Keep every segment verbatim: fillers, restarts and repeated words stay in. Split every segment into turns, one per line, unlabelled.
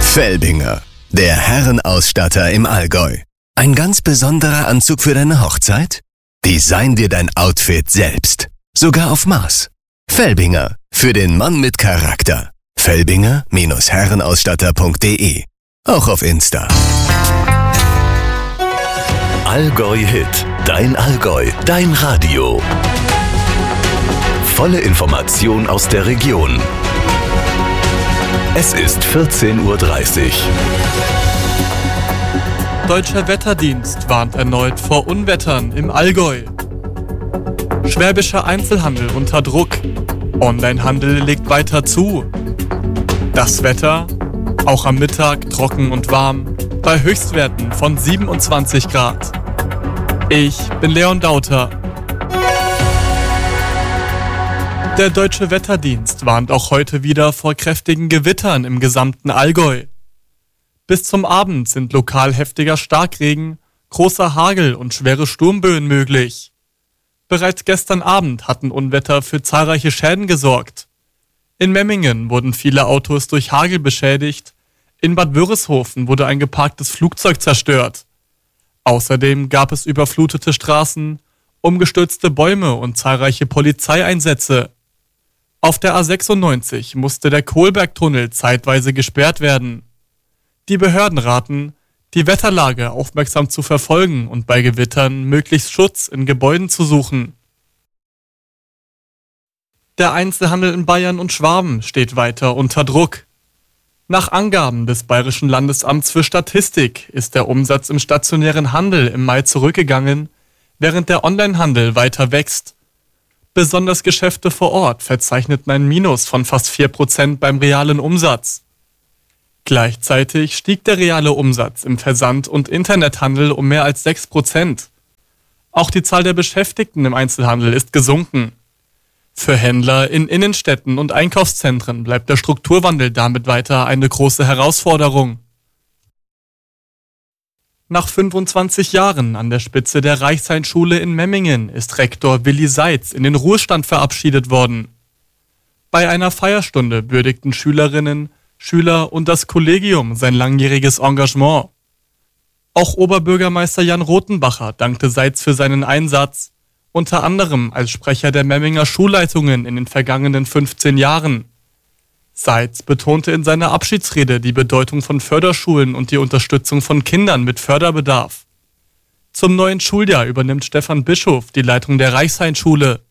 Felbinger, der Herrenausstatter im Allgäu. Ein ganz besonderer Anzug für deine Hochzeit? Design dir dein Outfit selbst. Sogar auf Maß. Felbinger, für den Mann mit Charakter. Felbinger Herrenausstatter punkt de. Auch auf Insta.
Allgäu Hit. Dein Allgäu. Dein Radio. Volle Information aus der Region. Es ist vierzehn Uhr dreißig.
Deutscher Wetterdienst warnt erneut vor Unwettern im Allgäu. Schwäbischer Einzelhandel unter Druck. Onlinehandel legt weiter zu. Das Wetter, auch am Mittag trocken und warm, bei Höchstwerten von siebenundzwanzig Grad. Ich bin Leon Dauter. Der Deutsche Wetterdienst warnt auch heute wieder vor kräftigen Gewittern im gesamten Allgäu. Bis zum Abend sind lokal heftiger Starkregen, großer Hagel und schwere Sturmböen möglich. Bereits gestern Abend hatten Unwetter für zahlreiche Schäden gesorgt. In Memmingen wurden viele Autos durch Hagel beschädigt. In Bad Wörishofen wurde ein geparktes Flugzeug zerstört. Außerdem gab es überflutete Straßen, umgestürzte Bäume und zahlreiche Polizeieinsätze. Auf der A sechsundneunzig musste der Kohlbergtunnel zeitweise gesperrt werden. Die Behörden raten, die Wetterlage aufmerksam zu verfolgen und bei Gewittern möglichst Schutz in Gebäuden zu suchen. Der Einzelhandel in Bayern und Schwaben steht weiter unter Druck. Nach Angaben des Bayerischen Landesamts für Statistik ist der Umsatz im stationären Handel im Mai zurückgegangen, während der Onlinehandel weiter wächst. Besonders Geschäfte vor Ort verzeichneten ein Minus von fast vier Prozent beim realen Umsatz. Gleichzeitig stieg der reale Umsatz im Versand- und Internethandel um mehr als sechs Prozent. Auch die Zahl der Beschäftigten im Einzelhandel ist gesunken. Für Händler in Innenstädten und Einkaufszentren bleibt der Strukturwandel damit weiter eine große Herausforderung. Nach fünfundzwanzig Jahren an der Spitze der Reichshain-Schule in Memmingen ist Rektor Willi Seitz in den Ruhestand verabschiedet worden. Bei einer Feierstunde würdigten Schülerinnen, Schüler und das Kollegium sein langjähriges Engagement. Auch Oberbürgermeister Jan Rothenbacher dankte Seitz für seinen Einsatz, unter anderem als Sprecher der Memminger Schulleitungen in den vergangenen fünfzehn Jahren. Seitz betonte in seiner Abschiedsrede die Bedeutung von Förderschulen und die Unterstützung von Kindern mit Förderbedarf. Zum neuen Schuljahr übernimmt Stefan Bischof die Leitung der Reichshain-Schule.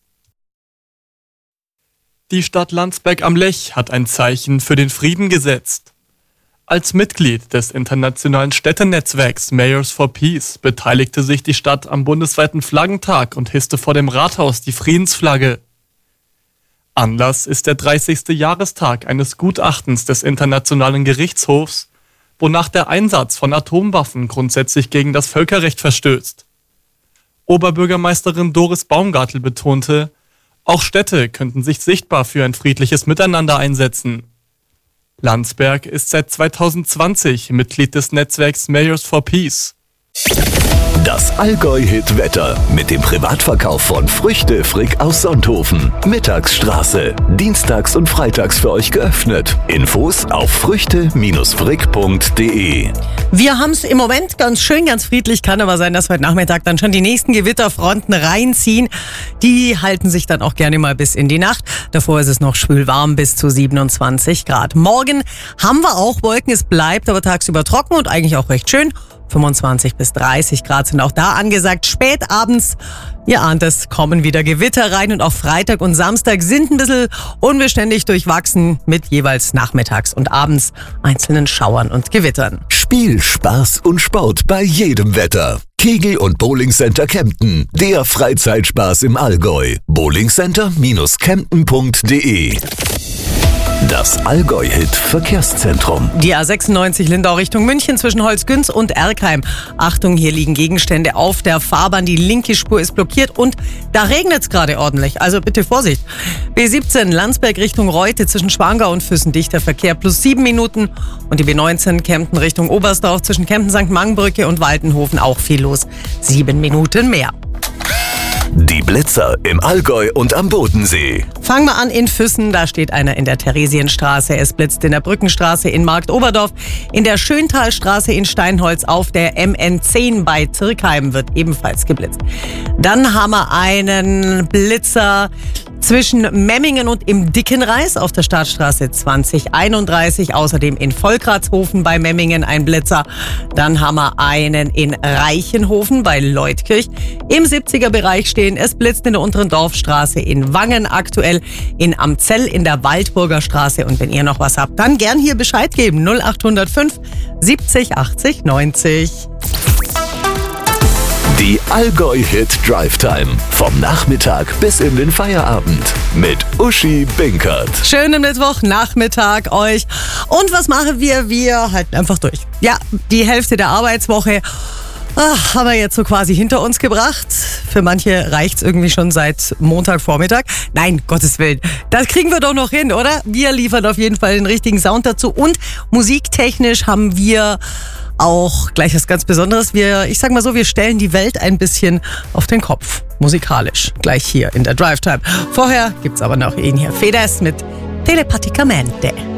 Die Stadt Landsberg am Lech hat ein Zeichen für den Frieden gesetzt. Als Mitglied des internationalen Städtenetzwerks Mayors for Peace beteiligte sich die Stadt am bundesweiten Flaggentag und hisste vor dem Rathaus die Friedensflagge. Anlass ist der dreißigste Jahrestag eines Gutachtens des Internationalen Gerichtshofs, wonach der Einsatz von Atomwaffen grundsätzlich gegen das Völkerrecht verstößt. Oberbürgermeisterin Doris Baumgartel betonte, auch Städte könnten sich sichtbar für ein friedliches Miteinander einsetzen. Landsberg ist seit zweitausendzwanzig Mitglied des Netzwerks Mayors for Peace.
Das Allgäu-Hit-Wetter mit dem Privatverkauf von Früchte Frick aus Sonthofen. Mittagsstraße. Dienstags und freitags für euch geöffnet. Infos auf früchte frick punkt de.
Wir haben es im Moment ganz schön, ganz friedlich. Kann aber sein, dass heute Nachmittag dann schon die nächsten Gewitterfronten reinziehen. Die halten sich dann auch gerne mal bis in die Nacht. Davor ist es noch schwül warm bis zu siebenundzwanzig Grad. Morgen haben wir auch Wolken. Es bleibt aber tagsüber trocken und eigentlich auch recht schön. fünfundzwanzig bis dreißig Grad sind auch da angesagt. Spät abends, ihr ahnt es, kommen wieder Gewitter rein und auch Freitag und Samstag sind ein bisschen unbeständig durchwachsen mit jeweils nachmittags und abends einzelnen Schauern und Gewittern.
Spiel, Spaß und Sport bei jedem Wetter. Kegel- und Bowlingcenter Kempten, der Freizeitspaß im Allgäu. bowlingcenter Kempten punkt de. Das Allgäu-Hit-Verkehrszentrum.
Die A sechsundneunzig Lindau Richtung München zwischen Holzgünz und Erkheim. Achtung, hier liegen Gegenstände auf der Fahrbahn. Die linke Spur ist blockiert und da regnet es gerade ordentlich. Also bitte Vorsicht. B siebzehn Landsberg Richtung Reute zwischen Schwangau und Füssen dichter Verkehr plus sieben Minuten. Und die B neunzehn Kempten Richtung Oberstdorf zwischen Kempten Sankt Mangbrücke und Waltenhofen auch viel los. Sieben Minuten mehr.
Die Blitzer im Allgäu und am Bodensee.
Fangen wir an in Füssen, da steht einer in der Theresienstraße. Es blitzt in der Brückenstraße in Marktoberdorf, in der Schöntalstraße in Steinholz, auf der M N zehn bei Zirkheim wird ebenfalls geblitzt. Dann haben wir einen Blitzer zwischen Memmingen und im Dickenreis auf der Staatsstraße zwanzig einunddreißig, außerdem in Volkratshofen bei Memmingen ein Blitzer. Dann haben wir einen in Reichenhofen bei Leutkirch. Im siebziger Bereich stehen, es blitzt in der unteren Dorfstraße in Wangen, aktuell in Amzell in der Waldburger Straße. Und wenn ihr noch was habt, dann gern hier Bescheid geben. null acht null fünf siebzig achtzig neunzig.
Die Allgäu-Hit Drive Time. Vom Nachmittag bis in den Feierabend. Mit Uschi Binkert.
Schönen Mittwochnachmittag euch. Und was machen wir? Wir halten einfach durch. Ja, die Hälfte der Arbeitswoche ach, haben wir jetzt so quasi hinter uns gebracht. Für manche reicht's irgendwie schon seit Montagvormittag. Nein, Gottes Willen. Das kriegen wir doch noch hin, oder? Wir liefern auf jeden Fall den richtigen Sound dazu. Und musiktechnisch haben wir auch gleich was ganz Besonderes. Wir, ich sag mal so, wir stellen die Welt ein bisschen auf den Kopf. Musikalisch. Gleich hier in der Drive Time. Vorher gibt's aber noch ihn hier. Feders mit Telepaticamente.